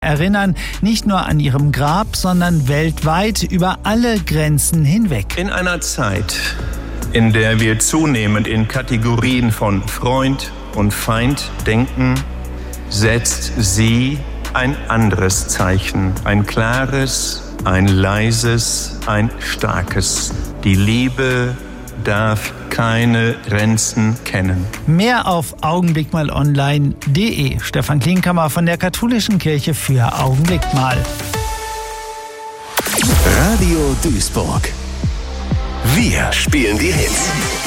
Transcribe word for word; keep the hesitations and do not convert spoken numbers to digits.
erinnern nicht nur an ihrem Grab, sondern weltweit über alle Grenzen hinweg. In einer Zeit, in der wir zunehmend in Kategorien von Freund und Feind denken, setzt sie ein anderes Zeichen, ein klares, ein leises, ein starkes. Die Liebe darf keine Grenzen kennen. Mehr auf augenblickmalonline punkt de. Stefan Klinkhammer von der Katholischen Kirche für Augenblick mal. Radio Duisburg. Wir spielen die Hits.